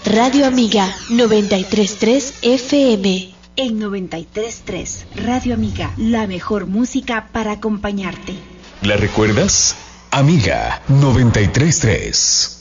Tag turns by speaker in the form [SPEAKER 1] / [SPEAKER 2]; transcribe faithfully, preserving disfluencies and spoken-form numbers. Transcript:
[SPEAKER 1] Radio Amiga noventa y tres punto tres F M.
[SPEAKER 2] En noventa y tres punto tres, Radio Amiga, la mejor música para acompañarte.
[SPEAKER 3] ¿La recuerdas? Amiga noventa y tres punto tres.